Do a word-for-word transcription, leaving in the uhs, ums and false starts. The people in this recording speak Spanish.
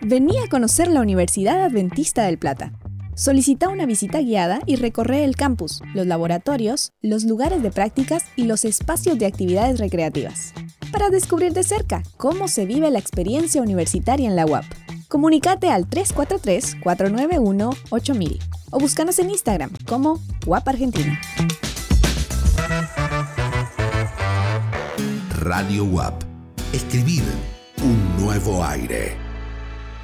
Vení a conocer la Universidad Adventista del Plata. Solicita una visita guiada y recorre el campus, los laboratorios, los lugares de prácticas y los espacios de actividades recreativas, para descubrir de cerca cómo se vive la experiencia universitaria en la U A P. Comunícate al tres cuatro tres, cuatro nueve uno, ocho mil o búscanos en Instagram como U A P Argentina. Radio U A P. Escribir un nuevo aire.